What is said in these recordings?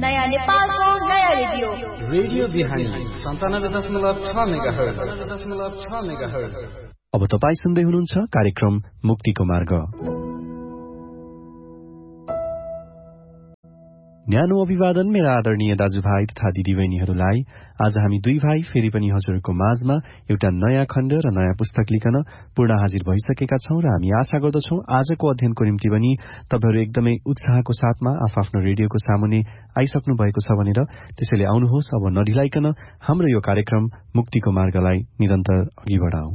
नयाँ नेपालको नयाँ रेडियो बिहानी 97.6 मेगाहर्ज। अब तपाईँ सुन्दै हुनुहुन्छ कार्यक्रम मुक्तिको मार्ग। न्यानो अभिवादन मेरा आदरणीय दाजुभाइ तथा दिदीबहिनीहरूलाई। आज हामी दुई भाइ फेरि पनि हजुरको माझमा एउटा नयाँ खण्ड र नयाँ पुस्तक लिकन पूर्ण हाजिर भइसकेका छौं र हामी आशा गर्दछौं आजको अध्ययनको निम्ति पनि तपाईहरू एकदमै उत्साहको साथमा आफ्नो रेडियोको सामुने आइसक्नु भएको छ भनेर। त्यसैले आउनुहोस्, अब नढिलाइकन हाम्रो यो कार्यक्रम मुक्तिको मार्गलाई निरन्तर अघि बढाऊ।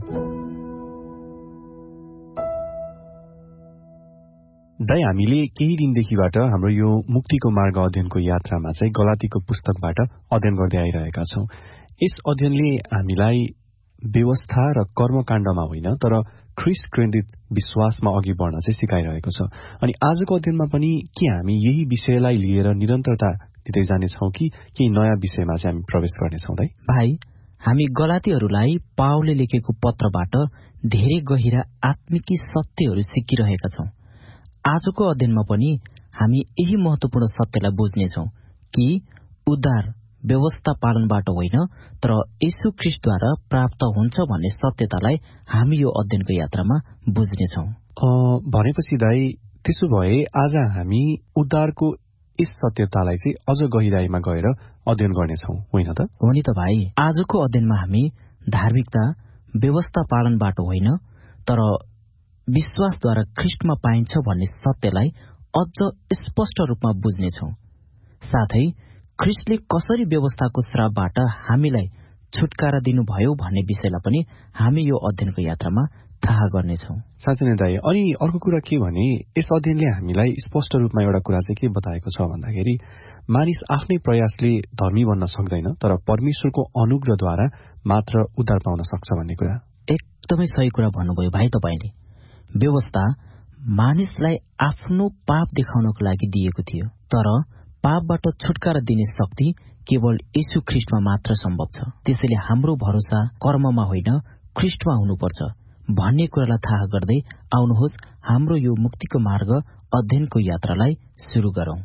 दाइ, हामीले केही दिनदेखिबाट हाम्रो यो मुक्तिको मार्ग अध्ययनको यात्रामा चाहिँ गलातीको पुस्तकबाट अध्ययन गर्दै आइरहेका छौं। यस अध्ययनले हामीलाई व्यवस्था र कर्मकाण्डमा होइन तर ख्रीष्ट केन्द्रित विश्वासमा अघि बढ्न चाहिँ सिकाइरहेको छ। अनि आजको अध्ययनमा पनि के हामी यही विषयलाई लिएर निरन्तरता दिँदै जानेछौँ कि केही नयाँ विषयमा चाहिँ हामी प्रवेश गर्नेछौँ? दाइ भाइ, हामी गलातीहरूलाई पावलले लेखेको पत्रबाट धेरै गहिरा आत्मिकी सत्यहरू सिकिरहेका छौं। आजको अध्ययनमा पनि हामी यही महत्वपूर्ण सत्यलाई बुझ्नेछौं कि उद्धार व्यवस्था पालनबाट होइन तर येशू ख्रीष्टद्वारा प्राप्त हुन्छ भन्ने सत्यतालाई हामी यो अध्ययनको यात्रामा बुझ्नेछौं। भनेपछि दाइ, त्यसो भए आज हामी उद्धारको यस सत्यतालाई चाहिँ अझ गहिराईमा गएर अध्ययन गर्नेछौं, होइन त? हो नि त भाइ। आजको अध्ययनमा हामी धार्मिकता व्यवस्था पालनबाट होइन तर विश्वासद्वारा ख्रीष्टमा पाइन्छ भन्ने सत्यलाई अझ स्पष्ट रूपमा बुझ्नेछौं। साथै ख्रीष्टले कसरी व्यवस्थाको श्रापबाट हामीलाई छुटकारा दिनुभयो भन्ने विषयलाई पनि हामी यो अध्ययनको यात्रामा थाहा गर्नेछौं। साँच्चै नै दाइ। अनि अर्को कुरा के भने, यस अध्ययनले हामीलाई स्पष्ट रूपमा एउटा कुरा चाहिँ के बताएको छ भन्दाखेरि मानिस आफ्नै प्रयासले धर्मी बन्न सक्दैन तर परमेश्वरको अनुग्रहद्वारा मात्र उद्धार पाउन सक्छ भन्ने कुरा। एकदमै सही कुरा भन्नुभयो भाइ तपाईले। व्यवस्था मानिसलाई आफ्नो पाप देखाउनको लागि दिएको थियो, तर पापबाट छुटकारा दिने शक्ति केवल येशू ख्रीष्टमा मात्र सम्भव छ। त्यसैले हाम्रो भरोसा कर्ममा होइन ख्रीष्टमा हुनुपर्छ भन्ने कुरालाई थाहा गर्दै आउनुहोस् हाम्रो यो मुक्तिको मार्ग अध्ययनको यात्रालाई सुरु गरौं।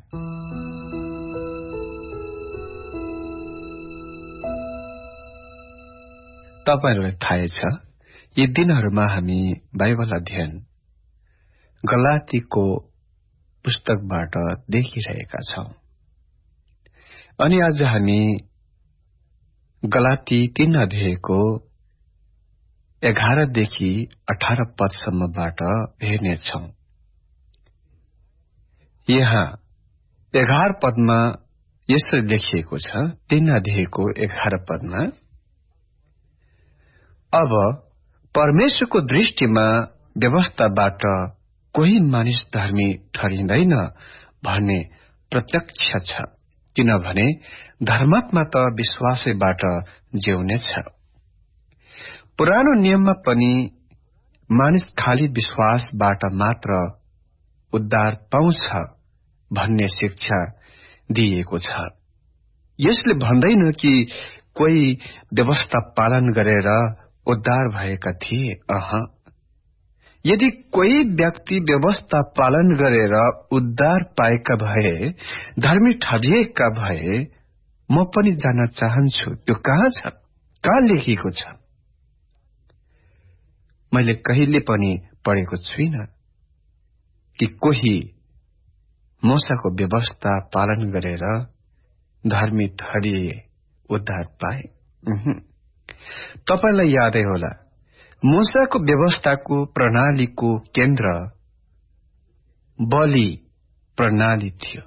तपाईहरुलाई थाहै छ, यी दिनहरूमा हामी बाइबल अध्ययन गलातीको पुस्तकबाट देखिरहेका छौं। अनि आज हामी गलाती 3 अध्यायको 11 देखि 18 पदसम्मबाट हेर्नेछौं। यहाँ 11 पदमा यसरी लेखिएको छ, 3 अध्यायको 11 पदमा, अब परमेश्वरको दृष्टिमा व्यवस्थाबाट कोही मानिस धर्मी ठहरिँदैन भन्ने प्रत्यक्ष छ, किनभने धर्मात्मा त विश्वासैबाट जिउनेछ। पुरानो नियममा पनि मानिस खाली विश्वासबाट मात्र उद्धार पाउँछ भन्ने शिक्षा दिएको छ। यसले भन्दैन कि कोही व्यवस्था पालन गरेर उद्धार भएका थिए। यदि कोही व्यक्ति व्यवस्था पालन गरेर उद्धार पाएका भए, धर्मी ठहरिएका भए, म पनि जान्न चाहन्छु त्यो कहाँ छ, कहाँ लेखिएको छ? मैले कहिले पनि पढेको छुइनँ कि कोही मूसाको व्यवस्था पालन गरेर धर्मी ठहरिए, उद्धार पाए। तपाईलाई यादै होला, मूसाको व्यवस्थाको प्रणालीको केन्द्र बलि प्रणाली थियो।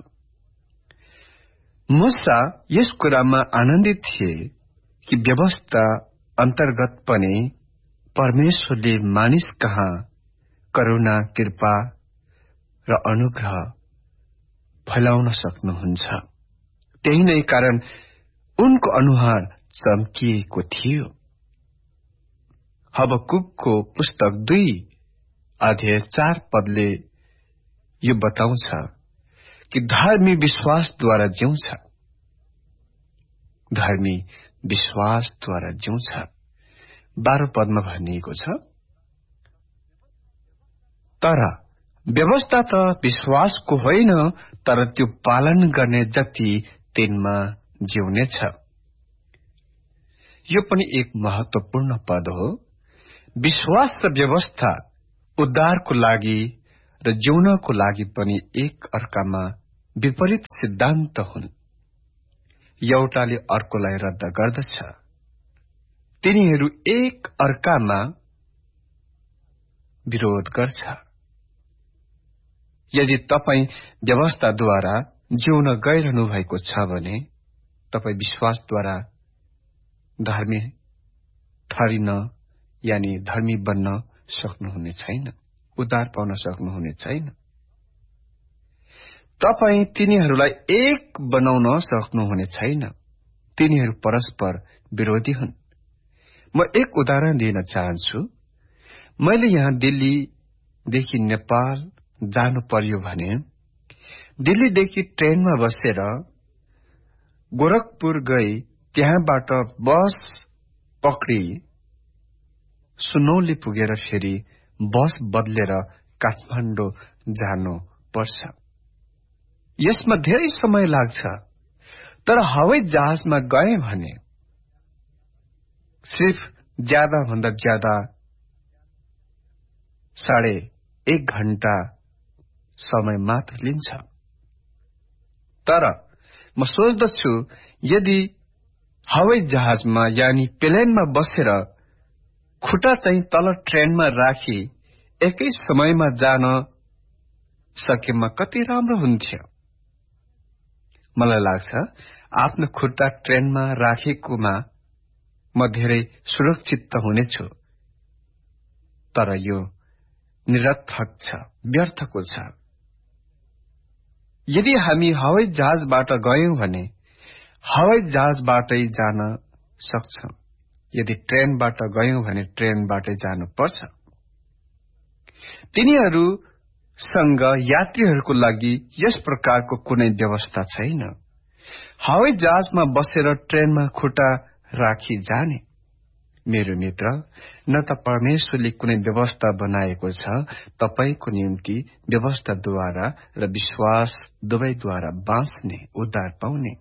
मूसा यस कुरामा आनन्दित थिए कि व्यवस्था अन्तर्गत पनि परमेश्वरले मानिस कहाँ करुणा, कृपा र अनुग्रह फैलाउन सक्नुहुन्छ। त्यही नै कारण उनको अनुहार चम्किएको थियो। हबकुकको पुस्तक 2 अध्याय 4 पदले यो बताउँछ कि धर्मी विश्वासद्वारा जिउँछ। धर्मी विश्वासद्वारा जिउँछ। 12 पदमा भनिएको छ, तर व्यवस्था त विश्वासको होइन तर त्यो पालन गर्ने जति तिनमा जिउनेछ। यो पनि एक महत्वपूर्ण पद हो। विश्वास र व्यवस्था उद्धारको लागि र जिउनको लागि पनि एक अर्कामा विपरीत सिद्धान्त हुन्। एउटाले अर्कोलाई रद्द गर्दछ। तिनीहरू एक अर्कामा विरोध गर्छ। यदि तपाई व्यवस्थाद्वारा जिउन गइरहनु भएको छ भने तपाई विश्वासद्वारा धर्मी ठहरिन यानी धर्मी बन्न सक्नुहुने छैन, उद्धार पाउन सक्नुहुने छैन। तपाई तिनीहरूलाई एक बनाउन सक्नुहुने छैन। तिनीहरू परस्पर विरोधी हुन्। म एक उदाहरण दिन चाहन्छु। मैले यहाँ दिल्लीदेखि नेपाल जानु पर्यो भने दिल्लीदेखि ट्रेनमा बसेर गोरखपुर गई, त्यहाँबाट बस पक्री सुनौली पुगेर फेरि बस बदलेर काठमाडौँ जानु पर्छ। यसमा धेरै समय लाग्छ। तर हवाई जहाजमा गए भने सिर्फ ज्यादा भन्दा ज्यादा 1.5 घण्टा समय मात्र लिन्छ। तर म सोच्दछु यदि हवाई जहाजमा यानी प्लेनमा बसेर खुट्टा चाहिँ तल ट्रेनमा राखी एकै समयमा जान सकेमा कति राम्रो हुन्थ्यो। मलाई लाग्छ आफ्नो खुट्टा ट्रेनमा राखेकोमा म धेरै सुरक्षित त हुनेछु। तर यो निरर्थक छ, व्यर्थको छ। यदि हामी हवाई जहाजबाट गयौं भने हवाई जहाजबाटै जान सक्छौं। यदि ट्रेनबाट गयौं भने ट्रेनबाटै जानुपर्छ। तिनीहरूसँग यात्रीहरूको लागि यस प्रकारको कुनै व्यवस्था छैन। हवाई जहाजमा बसेर ट्रेनमा खुट्टा राखी जाने। मेरो मित्र, न त परमेश्वरले कुनै व्यवस्था बनाएको छ तपाईको निम्ति व्यवस्थाद्वारा र विश्वास दुवैद्वारा बाँच्ने, उद्धार पाउने।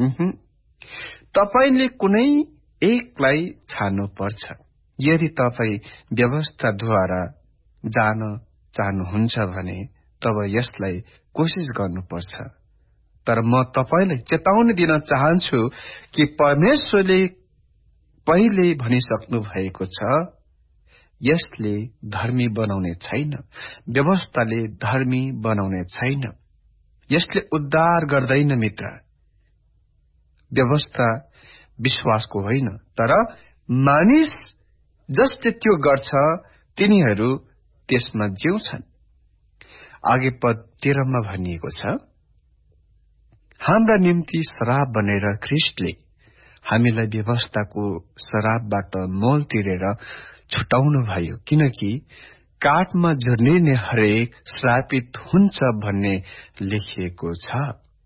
तपाईले कुनै एकलाई छान्नु पर्छ। यदि तपाई व्यवस्थाद्वारा जान चाहनुहुन्छ भने तब यसलाई कोशिश गर्नुपर्छ। तर म तपाईलाई चेतावनी दिन चाहन्छु कि परमेश्वरले पहिले भनिसक्नु भएको छ, यसले धर्मी बनाउने छैन, व्यवस्थाले धर्मी बनाउने छैन, यसले उद्धार गर्दैन। मित्र, व्यवस्था विश्वासको होइन, तर मानिस जसले त्यो गर्छ तिनीहरू त्यसमा जिउँछन्। आगे पद 13 मा भनिएको छ, हाम्रा निम्ति शराब बनेर ख्रीष्टले हामीलाई व्यवस्थाको शराबबाट मोल तिरेर छुटाउनु भयो, किनकि काठमा झुर्निने हरेक श्रापित हुन्छ भन्ने लेखिएको छ।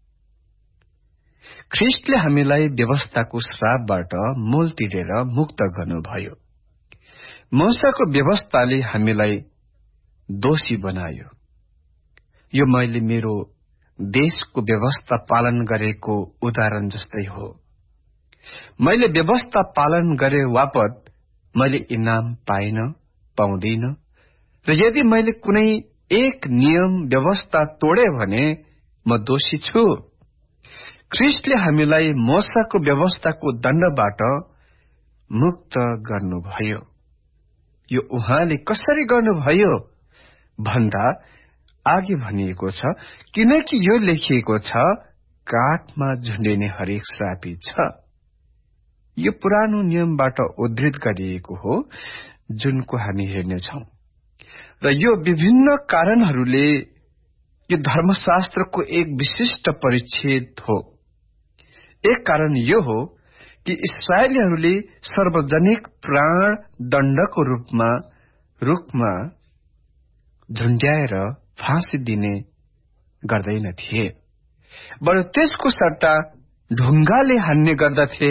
ख्रीष्टले हामीलाई व्यवस्थाको श्रापबाट मोल तिरेर मुक्त गर्नुभयो। मूसाको व्यवस्थाले हामीलाई दोषी बनायो। यो मैले मेरो देशको व्यवस्था पालन गरेको उदाहरण जस्तै हो। मैले व्यवस्था पालन गरे वापत मैले इनाम पाउँदिन, र यदि मैले कुनै एक नियम व्यवस्था तोडे भने म दोषी छु। ख्रीष्टले हामीलाई मूसाको व्यवस्थाको दण्डबाट मुक्त गर्नुभयो। यो उहाँले कसरी गर्नुभयो भन्दा आगे भनिएको छ, किनकि यो लेखिएको छ, काठमा झुन्डिने हरेक श्रापित छ। यो पुरानो नियमबाट उद्धृत गरिएको हो, जुनको हामी हेर्नेछौं। र यो विभिन्न कारणहरूले यो धर्मशास्त्रको एक विशिष्ट परिच्छेद हो। एक कारण यो हो कि इस्राएलीहरूले सार्वजनिक प्राण दण्डको रूपमा झुन्ड्याएर फाँसी दिने गर्दैनथे, बरु त्यसको सट्टा ढुङ्गाले हान्ने गर्दथे।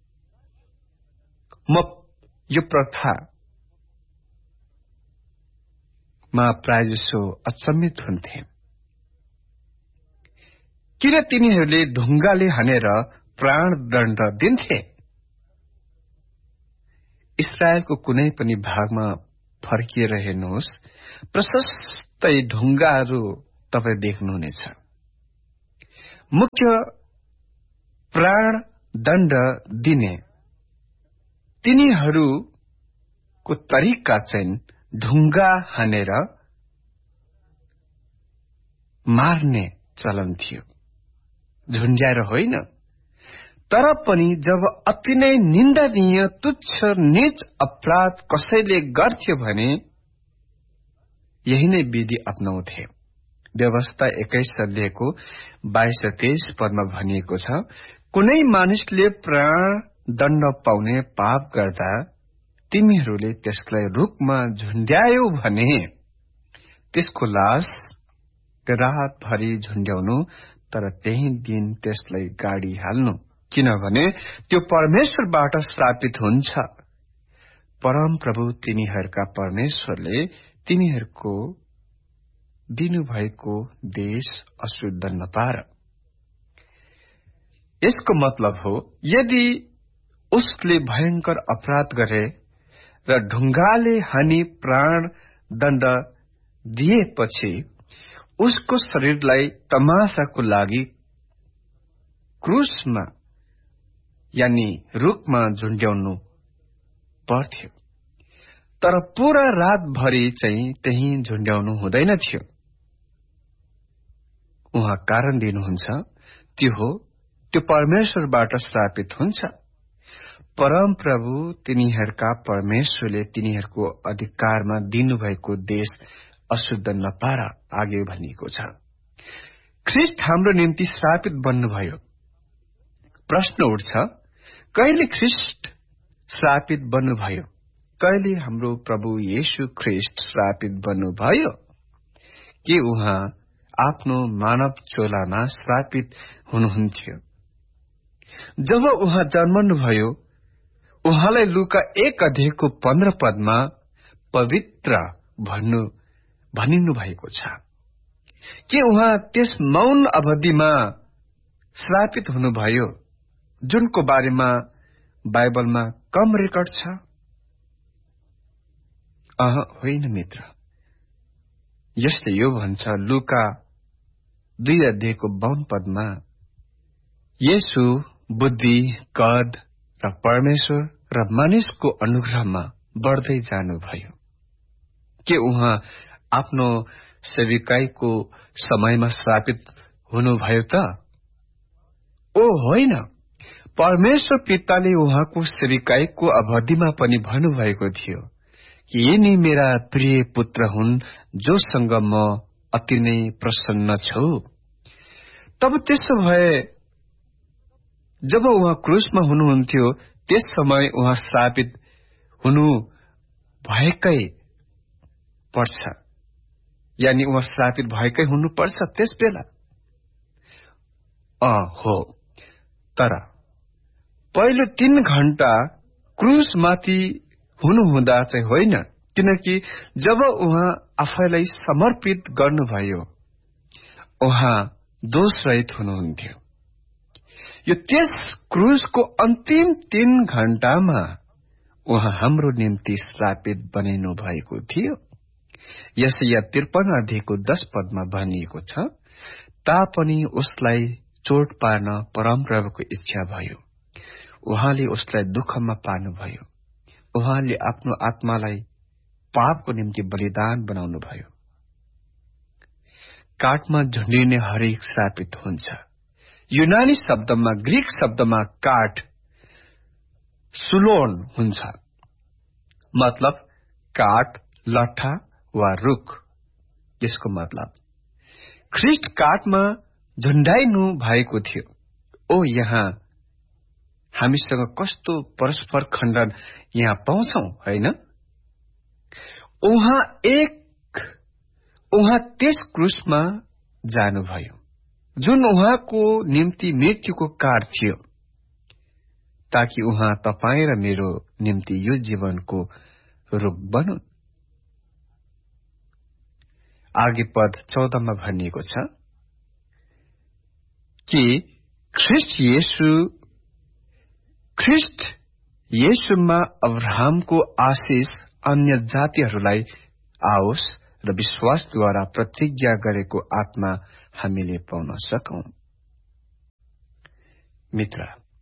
म यो प्रथामा प्रायजसो अचम्मित हुन्थे। किन तिनीहरूले ढुङ्गाले हानेर प्राणदण्ड दिन्थे? इस्रायलको कुनै पनि भागमा फर्किएर हेर्नुहोस्, प्रशस्तै ढुङ्गाहरू तपाईँ देख्नुहुनेछ। मुख्य प्राणदण्ड दिने तिनीहरूको तरिका चाहिँ ढुङ्गा हानेर मार्ने चलन थियो, झुन्ड्याएर होइन। तर पनि जब अति नै निन्दनीय, तुच्छ, नीच अपराध कसैले गर्थ्यो भने यही नै विधि अपनाउँथे। व्यवस्था 21 अध्यायको 22-23 पदमा भनिएको छ, कुनै मानिसले प्राणदण्ड पाउने पाप गर्दा तिमीहरूले त्यसलाई रुखमा झुन्ड्यायो भने त्यसको लास रातभरि झुन्ड्याउनु, तर त्यही दिन त्यसलाई गाडी हाल्नु, किनभने त्यो परमेश्वरबाट श्रापित हुन्छ। परम प्रभु तिनीहरूका परमेश्वरले तिनीहरूको दिनुभएको देश अशुद्ध नपार। यसको मतलब हो, यदि उसले भयंकर अपराध गरे र ढुङ्गाले हानी प्राणदण्ड दिएपछि उसको शरीरलाई तमासाको लागि क्रूसमा यानी रुखमा झुन्ड्याउनु पर्थ्यो, तर पूरा रातभरि चाहिँ त्यही झुन्ड्याउनु हुँदैन थियो। उहाँ कारण दिनुहुन्छ, त्यो हो त्यो परमेश्वरबाट श्रापित हुन्छ। परम प्रभु तिनीहरूका परमेश्वरले तिनीहरूको अधिकारमा दिनुभएको देश अशुद्ध नपार, आगे भनिएको छ। ख्रिस्ट हाम्रो निम्ति श्रापित बन्नुभयो। प्रश्न उठ्छ, कहिले ख्रिस्ट श्रापित बन्नुभयो? कहिले हाम्रो प्रभु येशू ख्रिस्ट श्रापित बन्नुभयो? के उहाँ आफ्नो मानव चोलामा श्रापित हुनुहुन्थ्यो? जब उहाँ जन्मनुभयो, उहाँलाई लुका 1 अध्यायको 15 पदमा पवित्र भनिनु भएको छ। के उहाँ त्यस मौन अवधिमा श्रापित हुनुभयो जुनको बारेमा बाइबलमा कम रेकर्ड छ? होइन मित्र। यसले यो भन्छ, लुका 2 अध्यायको 52 पदमा, येशू बुद्धि, कद र परमेश्वर र मानिसको अनुग्रहमा बढ्दै जानुभयो। के उहाँ आफ्नो सेविकाईको समयमा श्रापित हुनुभयो त? ओ होइन, परमेश्वर पिताले उहाँको सेविकाईको अवधिमा पनि भन्नुभएको थियो कि यिनी मेरा प्रिय पुत्र हुन्, जोसँग म अति नै प्रसन्न छु। तब त्यसो भए जब उहाँ क्रूसमा हुनुहुन्थ्यो, त्यस समय उहाँ श्रापित हुनु भएकै पर्छ, यानी उहाँ श्रापित भएकै हुनुपर्छ त्यस बेला। हो, तर पहिलो 3 घण्टा क्रूसमाथि हुनुहुँदा चाहिँ होइन, किनकि जब उहाँ आफैलाई समर्पित गर्नुभयो, उहाँ दोषरहित हुनुहुन्थ्यो। यो त्यस क्रूसको अन्तिम 3 घण्टामा उहाँ हाम्रो निम्ति श्रापित बनिनु भएको थियो। यशाया 53 अध्यायको 10 पदमा भनिएको छ, तापनि उसलाई चोट पार्न परमप्रभुको इच्छा भयो, उहाँले उसलाई दुःखमा पार्नुभयो, उहाँले आफ्नो आत्मालाई पापको निम्ति बलिदान बनाउनुभयो। काठमा झुन्डिने हरेक श्रापित हुन्छ। यूनानी शब्दमा, ग्रीक शब्दमा काठ सुलोन हुन्छ, मतलब काठ, लट्ठा वा रुख। यसको मतलब ख्रिस्ट काठमा झुन्डाइनु भएको थियो। ओ, यहाँ हामीसँग कस्तो परस्पर खण्डन यहाँ पाउँछौ, होइन? उहाँ त्यस क्रूसमा जानुभयो जुन उहाँको निम्ति मृत्युको काट थियो, ताकि उहाँ तपाईं र मेरो निम्ति यो जीवनको रुख बनुन्। आगे पद 14 मा भनिएको छ, कि ख्रिस्ट येशूमा अब्राहमको आशिष अन्य जातिहरूलाई आओस् र विश्वासद्वारा प्रतिज्ञा गरेको आत्मा हामीले पाउन सकौं। मित्र,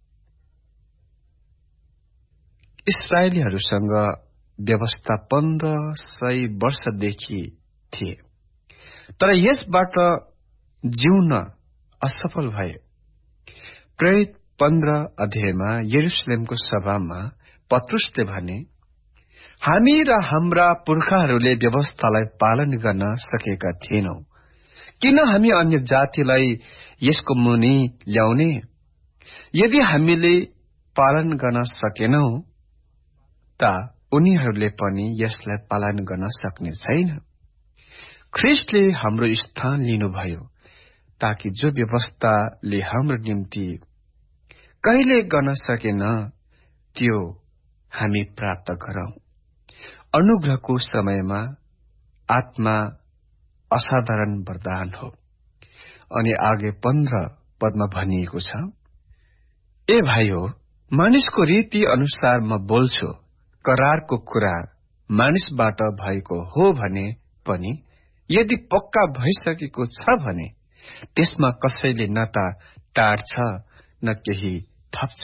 इस्राएलीहरूसँग व्यवस्था 1500 वर्षदेखि थिए, तर यसबाट जिउन असफल भए। प्रेरित 15 अध्यायमा यरुशलेमको सभामा पत्रुसले भने, हामी र हाम्रा पुर्खाहरूले व्यवस्थालाई पालन गर्न सकेका थिएनौं, किन हामी अन्य जातिलाई यसको मुनि ल्याउने? यदि हामीले पालन गर्न सकेनौं त उनीहरूले पनि यसलाई पालन गर्न सक्ने छैन। ख्रिस्टले हाम्रो स्थान लिनुभयो ताकि जो व्यवस्थाले हाम्रो निम्ति कहिले गर्न सकेन त्यो हामी प्राप्त गरौं। अनुग्रहको समयमा आत्मा असाधारण वरदान हो। अनि आगे 15 पदमा भनिएको छ, ए भाइयो, मानिसको रीति अनुसार म बोल्छु, करारको कुरा मानिसबाट भएको हो भने पनि यदि पक्का भइसकेको छ भने त्यसमा कसैले न त टाढ्छ न केही थप्छ।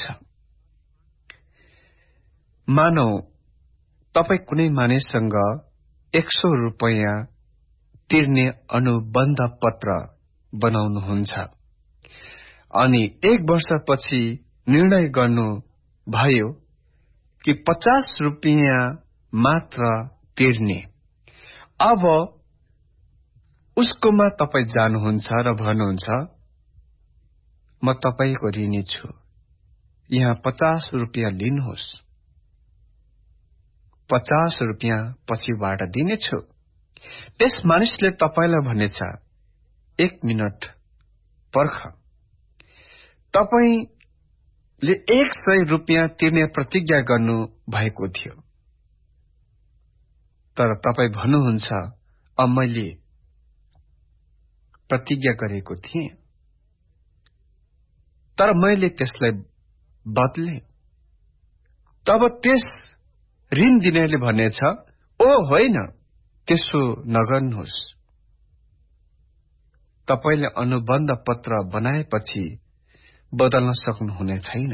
मानौ तपाई कुनै मानिससँग 100 रुपैयाँ तिर्ने अनुबन्ध पत्र बनाउनुहुन्छ अनि 1 वर्षपछि निर्णय गर्नु भयो कि 50 रुपैयाँ मात्र तिर्ने। अब उसकोमा तपाई जानुहुन्छ र भन्नुहुन्छ, म तपाईको ऋणी छु, यहाँ 50 रुपैयाँ लिनुहोस्, 50 रुपैयाँ पछिबाट दिनेछु। त्यस मानिसले तपाईलाई भनेछ, 1 मिनट पर्ख, तपाईले 100 रुपैयाँ तिर्ने प्रतिज्ञा गर्नु भएको थियो, तर तपाई भन्नुहुन्छ, मैले प्रतिज्ञा गरेको थिएँ, तर मैले त्यसलाई बदले। तब त्यस ऋण दिनेले भनेछ, ओ होइन, त्यसो नगर्नुहोस्। तपाईले अनुबन्ध पत्र बनाएपछि बदल्न सक्नुहुने छैन।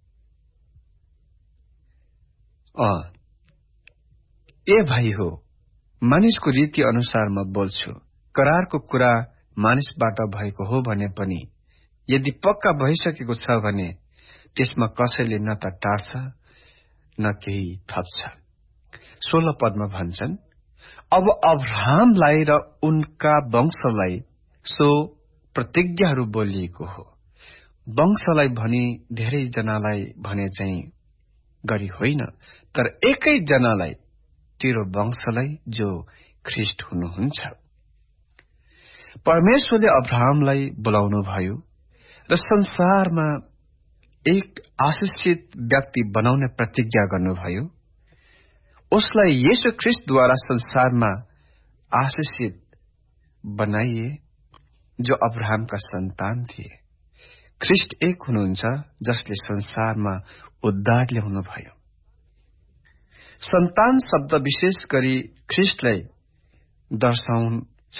ए भाइ हो, मानिसको रीति अनुसार म बोल्छु, करारको कुरा मानिसबाट भएको हो भने पनि यदि पक्का भइसकेको छ भने त्यसमा कसैले न त टार्छ न केही थप्छ। 16 पदमा भन्छन्, अब अब्राहमलाई र उनका वंशलाई सो प्रतिज्ञाहरू बोलिएको हो। वंशलाई भनी धेरै जनालाई भने चाहिँ गरी होइन, तर एकै जनालाई, तेरो वंशलाई, जो ख्रिस्ट हुनुहुन्छ। परमेश्वरले अब्राहमलाई बोलाउनु भयो र संसारमा एक आशिषित व्यक्ति बनाउने प्रतिज्ञा गर्नुभयो। उसलाई येशू ख्रिस्टद्वारा संसारमा आशिषित बनाइए, जो अब्राहमका सन्तान थिए। ख्रिस्ट एक हुनुहुन्छ जसले संसारमा उद्धार ल्याउनु भयो। सन्तान शब्द विशेष गरी ख्रिस्टलाई दर्शाउँछ।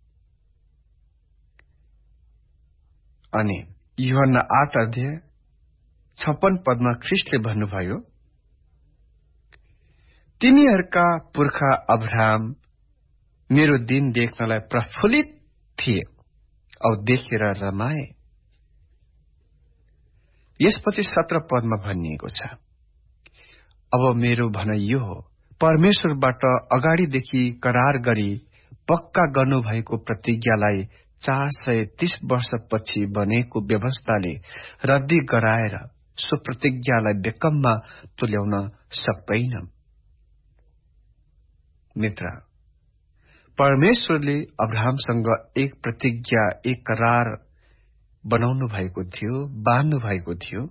अनि यूहन्ना 8 अध्याय 56 पदमा ख्रिस्टले भन्नुभयो, तिनीहरूका पुर्खा अब्राहम मेरो दिन देख्नलाई प्रफुल्लित थिए औ देखेर रमाए। यसपछि 17 पदमा भनिएको छ, अब मेरो भनाइ यो हो, परमेश्वरबाट अगाडिदेखि करार गरी पक्का गर्नुभएको प्रतिज्ञालाई 430 वर्षपछि बनेको व्यवस्थाले रद्दी गराएर सो प्रतिज्ञालाई बेकममा तुल्याउन सक्दैन। मित्र, परमेश्वरले अब्राहमसँग एक प्रतिज्ञा, एक करार बनाउनु भएको थियो, बाँध्नु भएको थियो।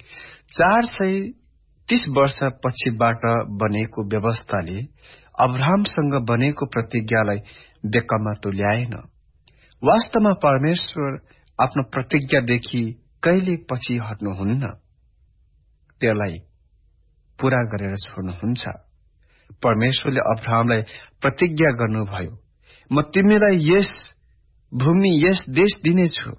430 वर्षपछिबाट बनेको व्यवस्थाले अब्राहमसँग बनेको प्रतिज्ञालाई बेकममा तुल्याएन। वास्तवमा परमेश्वर आफ्नो प्रतिज्ञादेखि कहिले पछि हट्नुहुन्न, त्यसलाई पूरा गरेर छोड्नुहुन्छ। परमेश्वरले अब्राहमलाई प्रतिज्ञा गर्नुभयो, म तिमीलाई यस भूमि, यस देश दिनेछु,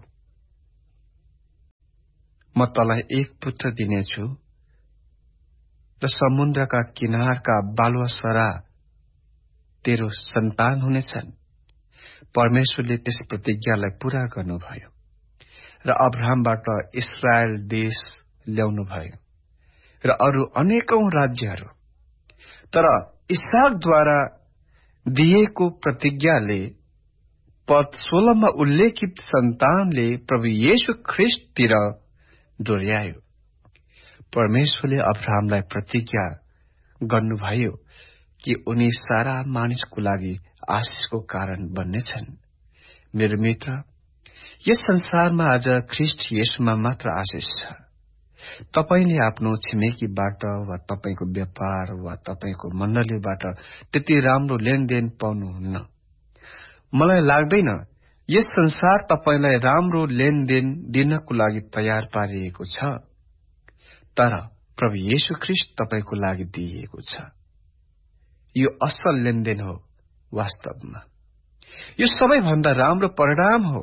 म तँलाई एक पुत्र दिनेछु र समुद्रका किनारका बालुवासरा तेरो सन्तान हुनेछन्। परमेश्वरले त्यस प्रतिज्ञालाई पूरा गर्नुभयो र अब्राहमबाट इस्रायल देश ल्याउनुभयो र अरू अनेकौं राज्यहरू। तर इसाकद्वारा दिएको प्रतिज्ञाले पद 16 मा उल्लेखित सन्तानले प्रभु येशू ख्रिस्टतिर डोर्यायो। परमेश्वरले अब्राहमलाई प्रतिज्ञा गर्नुभयो कि उनी सारा मानिसको लागि आशिषको कारण बन्नेछन्। मेरो मित्र, यस संसारमा आज ख्रिस्ट येशूमा मात्र आशिष छ। तपाईले आफ्नो छिमेकीबाट वा तपाईको व्यापार वा तपाईको मण्डलीबाट त्यति राम्रो लेनदेन पाउनुहुन्न। मलाई लाग्दैन यस संसार तपाईलाई राम्रो लेनदेन दिनको लागि तयार पारिएको छ, तर प्रभु येशू ख्रिस्ट तपाईको लागि दिइएको छ। यो असल लेनदेन हो। वास्तवमा यो सबैभन्दा राम्रो परिणाम हो।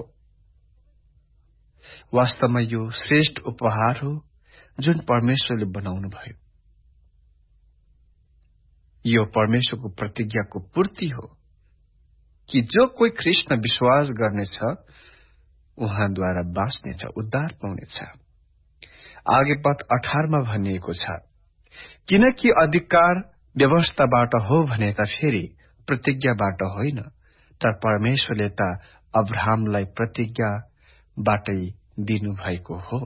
वास्तवमा यो श्रेष्ठ उपहार हो जुन परमेश्वरले बनाउनु भयो। यो परमेश्वरको प्रतिज्ञाको पूर्ति हो कि जो कोही ख्रिस्टमा विश्वास गर्नेछ उहाँद्वारा बाँच्नेछ, उद्धार पाउनेछ। आगे पद 18 मा भनिएको छ, किनकि अधिकार व्यवस्थाबाट हो भने त फेरि प्रतिज्ञाबाट होइन, तर परमेश्वरले त अब्राहमलाई प्रतिज्ञाबाटै दिनुभएको हो।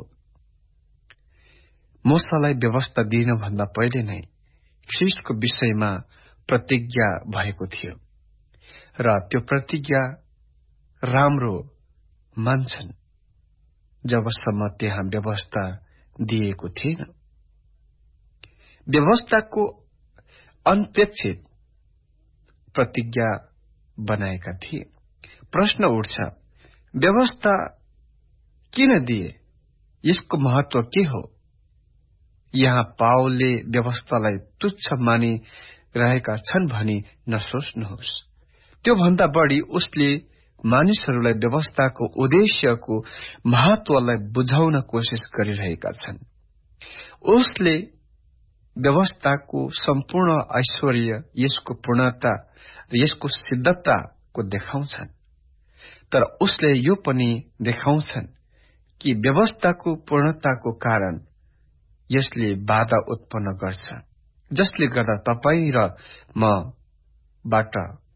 मूसालाई व्यवस्था दिनुभन्दा पहिले नै ख्रिस्टको विषयमा प्रतिज्ञा भएको थियो र त्यो प्रतिज्ञा राम्रो मान्छन् जबसम्म त्यहाँ व्यवस्था दिएको थिएन। व्यवस्थाको अनपेक्षित प्रतिज्ञा बनाएका थिए। प्रश्न उठ्छ, व्यवस्था किन दिए? यसको महत्व के हो? यहाँ पावलले व्यवस्थालाई तुच्छ मानिरहेका छन् भनी नसोच्नुहोस्। त्यो भन्दा बढी उसले मानिसहरूलाई व्यवस्थाको उद्देश्यको महत्वलाई बुझाउन कोशिश गरिरहेका छन्। उसले व्यवस्थाको सम्पूर्ण ऐश्वर्य, यसको पूर्णता र यसको सिद्धताको देखाउँछन्, तर उसले यो पनि देखाउँछन् कि व्यवस्थाको पूर्णताको कारण यसले बाधा उत्पन्न गर्छ, जसले गर्दा तपाई र मबाट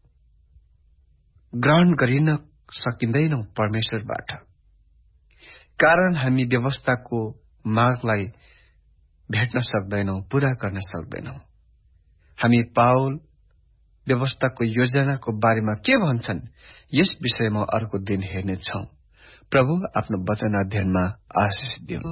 ग्रहण गरिन सकिँदैनौ परमेश्वरबाट। कारण हामी व्यवस्थाको मागलाई भेट्न सक्दैनौ, पूरा गर्न सक्दैनौ। हामी पावल व्यवस्थाको योजनाको बारेमा के भन्छन् यस विषयमा अर्को दिन हेर्नेछौं। प्रभु आफ्नो वचन अध्ययनमा आशिष दिउन्।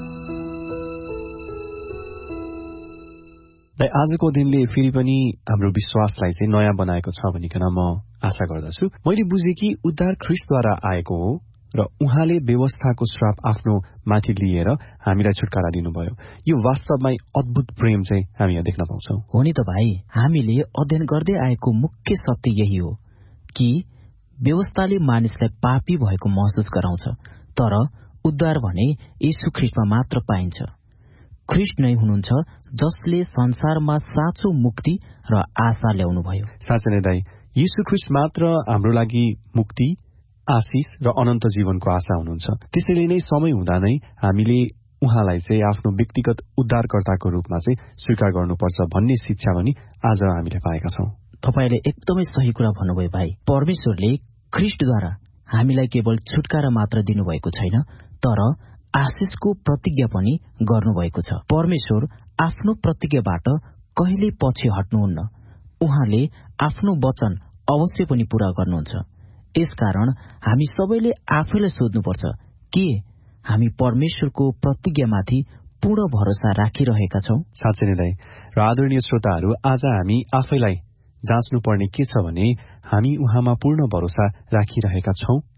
आजको दिनले फेरि पनि हाम्रो विश्वासलाई चाहिँ नयाँ बनाएको छ भनिकन म आशा गर्दछु। मैले बुझेँ कि उद्धार ख्रिस्टद्वारा आएको हो र उहाँले व्यवस्थाको श्राप आफ्नो माथि लिएर हामीलाई छुटकारा दिनुभयो। यो वास्तवमै अद्भुत प्रेम चाहिँ हामी यहाँ देख्न पाउँछौं। हो नि त भाइ, हामीले अध्ययन गर्दै आएको मुख्य सत्य यही हो कि व्यवस्थाले मानिसलाई पापी भएको महसुस गराउँछ, तर उद्धार भने यीशु ख्रिस्टमा मात्र पाइन्छ। ख्रिस्ट नै हुनुहुन्छ जसले संसारमा साँचो मुक्ति र आशा ल्याउनुभयो। साँच्चै नै दाइ, यीशु ख्रिस्ट मात्र हाम्रो लागि मुक्ति, आशिष र अनन्त जीवनको आशा हुनुहुन्छ। त्यसैले नै समय हुँदा नै हामीले उहाँलाई चाहिँ आफ्नो व्यक्तिगत उद्धारकर्ताको रूपमा चाहिँ स्वीकार गर्नुपर्छ भन्ने शिक्षा पनि आज हामीले पाएका छौं। तपाईले एकदमै सही कुरा भन्नुभयो भाइ। परमेश्वरले ख्रिस्टद्वारा हामीलाई केवल छुटकारा मात्र दिनुभएको छैन, तर आशिषको प्रतिज्ञा पनि गर्नुभएको छ। परमेश्वर आफ्नो प्रतिज्ञाबाट कहिले पछि हट्नुहुन्न। उहाँले आफ्नो वचन अवश्य पनि पूरा गर्नुहुन्छ। यसकारण हामी सबैले आफैलाई सोध्नुपर्छ के हामी परमेश्वरको प्रतिज्ञामाथि पूर्ण भरोसा राखिरहेका छौं। साँच्चै नै दाइ र आदरणीय श्रोताहरू, आज हामी आफैलाई जाँच्नुपर्ने के छ भने हामी उहाँमा पूर्ण भरोसा राखिरहेका छौं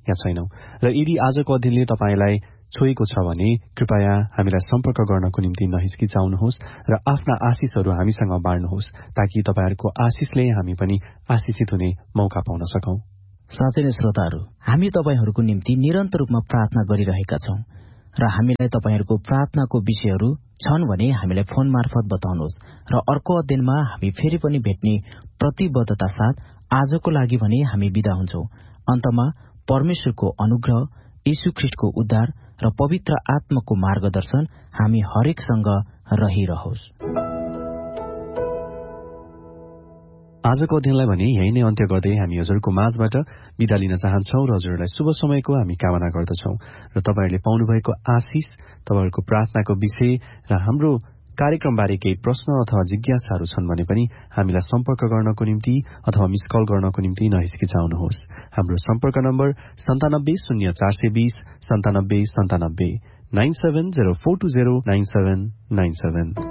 या छैनौं। र यदि आजको अध्ययनले तपाईलाई छोएको छ भने कृपया हामीलाई सम्पर्क गर्नको निम्ति नहिचकिचाउनुहोस् र आफ्ना आशिषहरू हामीसँग बाँड्नुहोस् ताकि तपाईहरूको आशिषले हामी पनि आशिषित हुने मौका पाउन सकौं। साँच्चै नै श्रोताहरू, हामी तपाईहरूको निम्ति निरन्तर रूपमा प्रार्थना गरिरहेका छौं र हामीलाई तपाईहरूको प्रार्थनाको विषयहरू छन् भने हामीलाई फोन मार्फत बताउनुहोस् र अर्को अध्ययनमा हामी फेरि पनि भेट्ने प्रतिबद्धता साथ आजको लागि भने हामी बिदा हुन्छौं। अन्तमा परमेश्वरको अनुग्रह, यीशु ख्रीष्टको उद्धार र पवित्र आत्माको मार्गदर्शन हामी हरेकसँग रहिरहोस्। आजको अध्ययनलाई भने यही नै अन्त्य गर्दै हामी हजुरको माझबाट बिदा लिन चाहन्छौं र हजुरलाई शुभ समयको हामी कामना गर्दछौं र तपाईहरूले पाउनुभएको आशिष, तपाईहरूको प्रार्थनाको विषय र हाम्रो कार्यक्रमबारे केही प्रश्न अथवा जिज्ञासाहरू छन् भने पनि हामीलाई सम्पर्क गर्नको निम्ति अथवा मिस कल गर्नको निम्ति नहिचकिचाउनुहोस्। हाम्रो सम्पर्क नम्बर 970420 9797 9704209797।